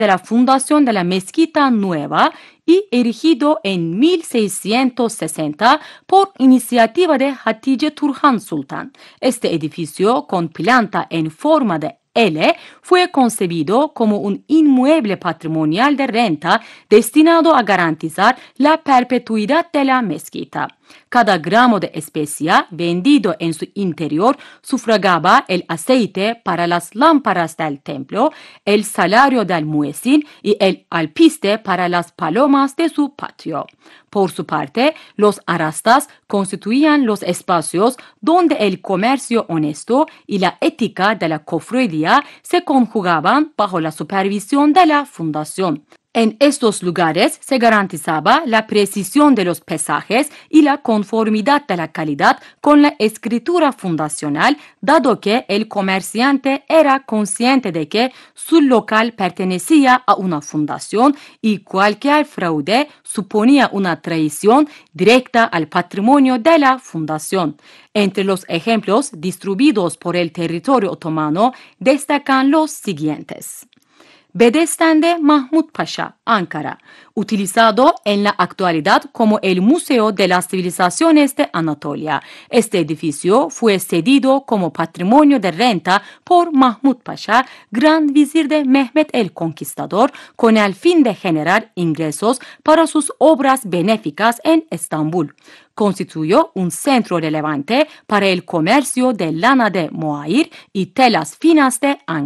de la fundación de la Mezquita Nueva y erigido en 1660 por iniciativa de Hatice Turhan Sultan. Este edificio, con planta en forma de L, fue concebido como un inmueble patrimonial de renta destinado a garantizar la perpetuidad de la mezquita. Cada gramo de especia vendido en su interior sufragaba el aceite para las lámparas del templo, el salario del muezzin y el alpiste para las palomas de su patio. Por su parte, los arastas constituían los espacios donde el comercio honesto y la ética de la cofradía se conjugaban bajo la supervisión de la fundación. En estos lugares se garantizaba la precisión de los pesajes y la conformidad de la calidad con la escritura fundacional, dado que el comerciante era consciente de que su local pertenecía a una fundación y cualquier fraude suponía una traición directa al patrimonio de la fundación. Entre los ejemplos distribuidos por el territorio otomano destacan los siguientes. Bedesten'de Mahmut Paşa, Ankara, utilizado en la actualidad como el Museo de las Civilizaciones de Anatolia. Este edificio fue cedido como patrimonio de renta por Mahmut Paşa, gran vizir de Mehmet el Conquistador, con el fin de generar ingresos para sus obras benéficas en Estambul. Constituyó un centro relevante para el comercio de lana de mohair y telas finas de Ankara.